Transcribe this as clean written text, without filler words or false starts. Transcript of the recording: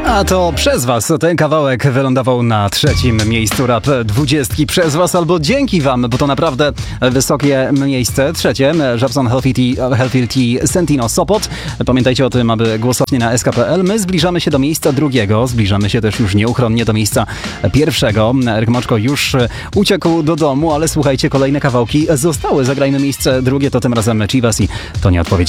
A to przez was ten kawałek wylądował na 3. miejscu Rap 20 przez was albo dzięki wam, bo to naprawdę wysokie miejsce. 3. Żabson Healthy Tea Sentino Sopot. Pamiętajcie o tym, aby głosować na SK.pl. My zbliżamy się do miejsca 2. Zbliżamy się też już nieuchronnie do miejsca 1. Eryk Moczko już uciekł do domu, ale słuchajcie, kolejne kawałki zostały. Zagrajmy miejsce 2, to tym razem Chivas i to nie odpowiedź.